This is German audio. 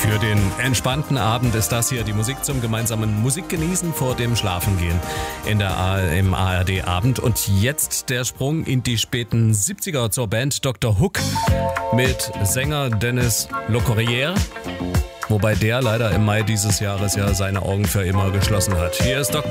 Für den entspannten Abend ist das hier die Musik zum gemeinsamen Musikgenießen vor dem Schlafengehen im ARD-Abend. Und jetzt der Sprung in die späten 70er zur Band Dr. Hook mit Sänger Dennis Locorriere. Wobei der leider im Mai dieses Jahres ja seine Augen für immer geschlossen hat. Hier ist Dr.